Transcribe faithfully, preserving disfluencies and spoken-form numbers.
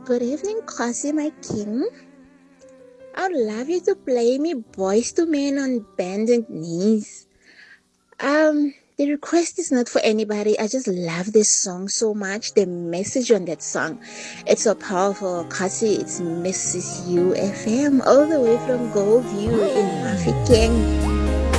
Good evening, Kasi, my king. I'd love you to play me Boys to Men on Bended Knees. Um, the request is not for anybody. I just love this song so much. The message on that song, it's so powerful. Kasi, it's Missus U F M all the way from Goldview in Mafeking.